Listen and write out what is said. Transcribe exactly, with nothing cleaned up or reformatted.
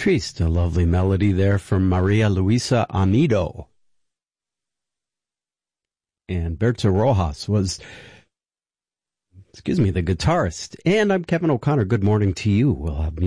Triste, a lovely melody there from Maria Luisa Amido. And Berto Rojas was, excuse me, the guitarist. And I'm Kevin O'Connor. Good morning to you. We'll have